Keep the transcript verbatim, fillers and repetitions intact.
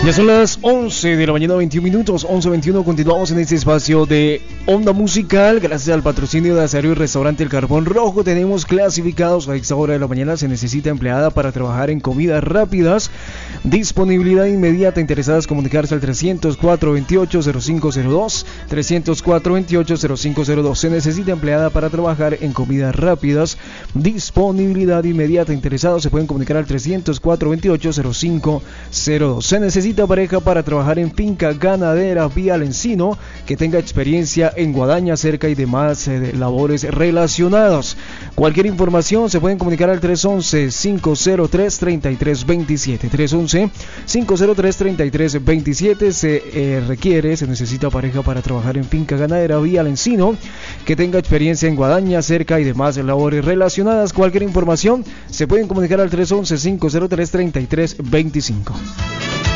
Ya son las once de la mañana, veintiún minutos, once veintiuno. Continuamos en este espacio de Onda Musical. Gracias al patrocinio de Azario y Restaurante El Carbón Rojo, tenemos clasificados. A esta hora de la mañana se necesita empleada para trabajar en comidas rápidas. Disponibilidad inmediata. Interesadas, comunicarse al trescientos cuatro, veintiocho, cero cinco cero dos. trescientos cuatro, veintiocho, cero cinco cero dos. Se necesita empleada para trabajar en comidas rápidas. Disponibilidad inmediata. Interesados se pueden comunicar al trescientos cuatro, veintiocho, cero cinco cero dos. Se necesita pareja para trabajar en finca ganadera Vía al Encino, que tenga experiencia en guadaña, cerca y demás eh, labores relacionadas. Cualquier información se pueden comunicar al tres once, cinco cero tres, treinta y tres veintisiete. tres once, cinco cero tres, treinta y tres veintisiete. Se eh, requiere, se necesita pareja para trabajar en finca ganadera Vía al Encino, que tenga experiencia en guadaña, cerca y demás labores relacionadas. Cualquier información se pueden comunicar al tres once, cinco cero tres, treinta y tres veinticinco.